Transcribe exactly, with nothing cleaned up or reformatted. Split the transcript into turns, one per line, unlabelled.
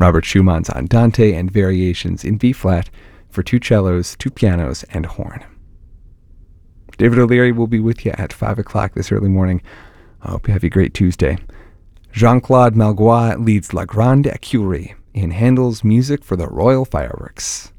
Robert Schumann's Andante and Variations in B-flat for two cellos, two pianos, and horn. David O'Leary will be with you at five o'clock this early morning. I hope you have a great Tuesday. Jean-Claude Malgois leads La Grande Écurie in Handel's Music for the Royal Fireworks.